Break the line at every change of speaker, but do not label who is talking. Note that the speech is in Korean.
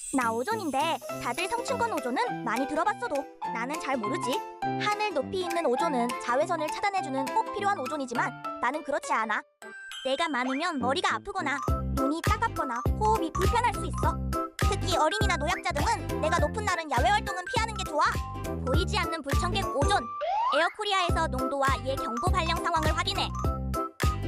나 오존인데 다들 성층권 오존은 많이 들어봤어도 나는 잘 모르지. 하늘 높이 있는 오존은 자외선을 차단해주는 꼭 필요한 오존이지만 나는 그렇지 않아. 내가 많으면 머리가 아프거나 눈이 따갑거나 호흡이 불편할 수 있어. 특히 어린이나 노약자 등은 내가 높은 날은 야외 활동은 피하는 게 좋아. 보이지 않는 불청객 오존. 에어코리아에서 농도와 이의 경보 발령 상황을 확인해.